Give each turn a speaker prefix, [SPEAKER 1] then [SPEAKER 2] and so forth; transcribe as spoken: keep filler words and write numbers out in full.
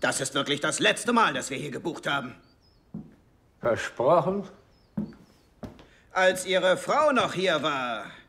[SPEAKER 1] Das ist wirklich das letzte Mal, dass wir hier gebucht haben.
[SPEAKER 2] Versprochen?
[SPEAKER 1] Als Ihre Frau noch hier war,